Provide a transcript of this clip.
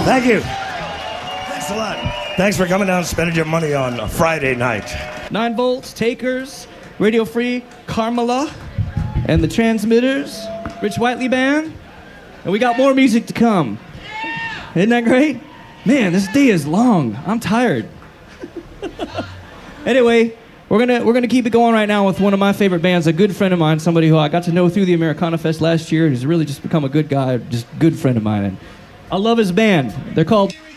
Thank you. Thanks a lot. Thanks for coming down and spending your money on a Friday night. 9 Volts, Takers, Radio Free, Carmela, and the Transmitters, Rich Whiteley Band. And we got more music to come. Isn't that great? Man, this day is long. I'm tired. Anyway, we're gonna keep it going right now with one of my favorite bands, a good friend of mine, somebody who I got to know through the Americana Fest last year. He's really just become a good guy, just good friend of mine. And I love his band. They're called